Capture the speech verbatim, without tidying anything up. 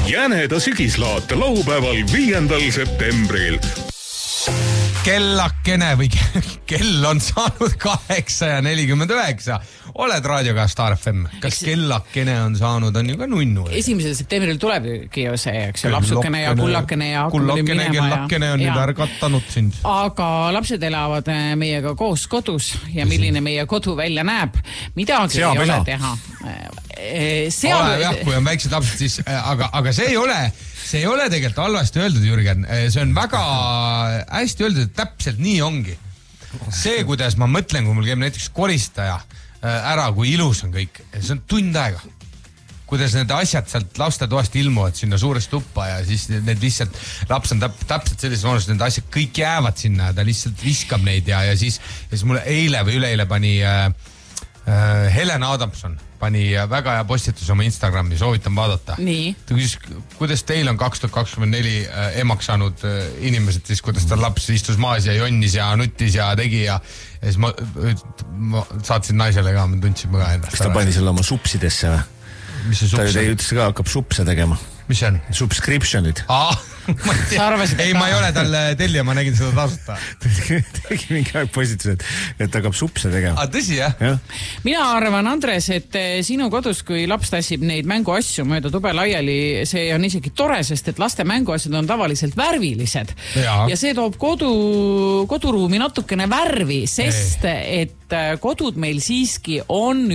Jäneda sügislaat laupäeval viiendal septembril. Kellakene või kell on saanud kaheksa ja nelikümmend üheksa. Oled raadioga Star F M. Kas kellakene on saanud, on ju ka nunnu? esimesel septembril tulebki ju see, eks ju, lapsukene ja kullakene ja kullakene, kellakene on nüüd ärgatanud sind. Aga lapsed elavad meiega koos kodus ja milline meie kodu välja näeb, midagi ei ole teha. Seal... Ole, jah, kui on väiksed lapsed, siis, aga, aga see ei ole, see ei ole tegelikult halvasti öeldud, Jürgen. See on väga hästi öeldud, et täpselt nii ongi. See, kuidas ma mõtlen, kui mul käib näiteks koristaja ära, kui ilus on kõik, see on tund aega. Kuidas need asjad sealt lastetoast ilmuvad sinna suurest tuppa ja siis need lihtsalt, laps on täp, täpselt sellises vanus, need asjad kõik jäävad sinna ja ta lihtsalt viskab neid ja, ja siis, ja siis mulle eile või üleeile pani äh, äh, Helena Adamson pani väga hea postitus oma Instagrami, soovitan vaadata. Nii. Ta küsis, kuidas teil on kaks tuhat kakskümmend neli äh, emaks saanud äh, inimesed, siis kuidas ta laps istus maas ja jonnis ja nuttis ja tegi ja, ja siis ma, ma saatsin naisele ka, ma tundsin mõga endast. Kas ta pani selle oma supsidesse või? Mis see sups on? Ta ütles ka, hakkab supse tegema. Mis see on? Subscriptionid. Aa, ma ei, arvasid, ei, ma ei ole tal tellija, ma nägin seda tasuta. Tegi mingi aeg positused, et hakkab supse tegema. Aa, tõsi, jah? Ja. Mina arvan, Andres, et sinu kodus, kui laps tassib neid mänguasju mööda tube laiali, see on isegi tore, sest et laste mänguasjad on tavaliselt värvilised. Ja, ja see toob kodu, koduruumi natukene värvi, sest ei. et kodud meil siiski on